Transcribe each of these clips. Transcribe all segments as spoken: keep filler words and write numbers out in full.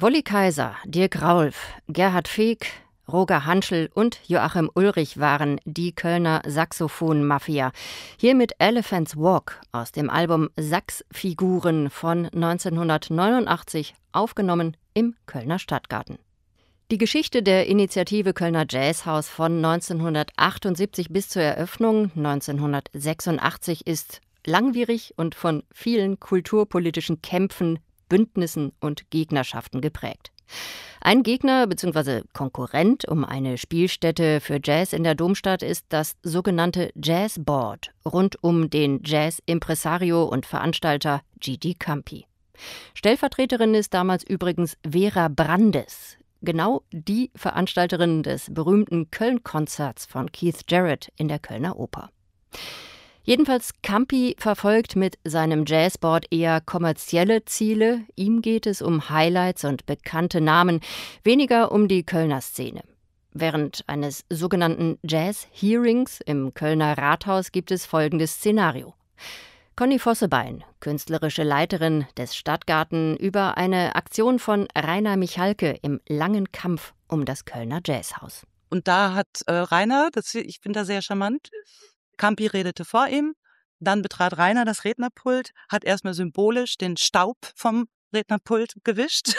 Wolli Kaiser, Dirk Raulf, Gerhard Feek, Roger Hanschel und Joachim Ulrich waren die Kölner Saxophon-Mafia. Hier mit Elephant's Walk aus dem Album Saxfiguren von neunzehnhundertneunundachtzig, aufgenommen im Kölner Stadtgarten. Die Geschichte der Initiative Kölner Jazzhaus von neunzehnhundertachtundsiebzig bis zur Eröffnung neunzehnhundertsechsundachtzig ist langwierig und von vielen kulturpolitischen Kämpfen, Bündnissen und Gegnerschaften geprägt. Ein Gegner bzw. Konkurrent um eine Spielstätte für Jazz in der Domstadt ist das sogenannte Jazz Board rund um den Jazz-Impresario und Veranstalter Gigi Campi. Stellvertreterin ist damals übrigens Vera Brandes, genau die Veranstalterin des berühmten Köln-Konzerts von Keith Jarrett in der Kölner Oper. Jedenfalls Campi verfolgt mit seinem Jazzboard eher kommerzielle Ziele. Ihm geht es um Highlights und bekannte Namen, weniger um die Kölner Szene. Während eines sogenannten Jazz-Hearings im Kölner Rathaus gibt es folgendes Szenario. Conny Vossebein, künstlerische Leiterin des Stadtgarten, über eine Aktion von Rainer Michalke im langen Kampf um das Kölner Jazzhaus. Und da hat äh, Rainer, das, ich finde das sehr charmant, Campi redete vor ihm, dann betrat Rainer das Rednerpult, hat erstmal symbolisch den Staub vom Rednerpult gewischt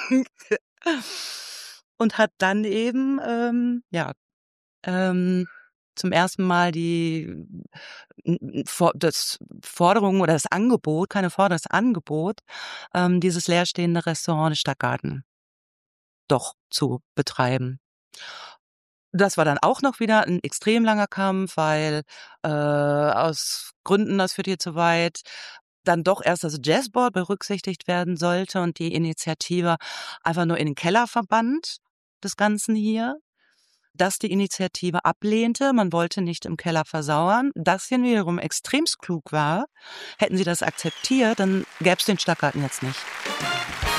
und hat dann eben ähm, ja ähm, zum ersten Mal die das Forderung oder das Angebot, keine Forderung, das Angebot, ähm, dieses leerstehende Restaurant des Stadtgarten doch zu betreiben. Das war dann auch noch wieder ein extrem langer Kampf, weil äh, aus Gründen, das führt hier zu weit, dann doch erst das Jazzboard berücksichtigt werden sollte und die Initiative einfach nur in den Keller verbannt, des Ganzen hier. Dass die Initiative ablehnte, man wollte nicht im Keller versauern. Das hier wiederum extremst klug war. Hätten sie das akzeptiert, dann gäbe es den Stadtgarten jetzt nicht.